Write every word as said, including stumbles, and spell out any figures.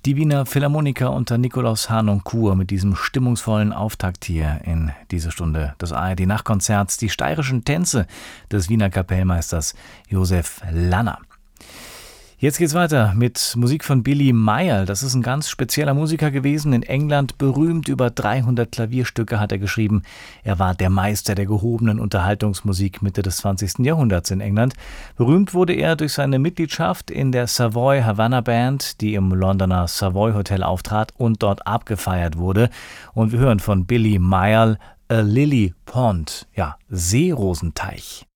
Die Wiener Philharmoniker unter Nikolaus Harnoncourt mit diesem stimmungsvollen Auftakt hier in dieser Stunde des A R D-Nachtkonzerts, die steirischen Tänze des Wiener Kapellmeisters Josef Lanner. Jetzt geht's weiter mit Musik von Billy Mayall. Das ist ein ganz spezieller Musiker gewesen, in England berühmt. Über dreihundert Klavierstücke hat er geschrieben. Er war der Meister der gehobenen Unterhaltungsmusik Mitte des zwanzigsten Jahrhunderts in England. Berühmt wurde er durch seine Mitgliedschaft in der Savoy Havana Band, die im Londoner Savoy Hotel auftrat und dort abgefeiert wurde. Und wir hören von Billy Mayall A Lily Pond, ja, Seerosenteich.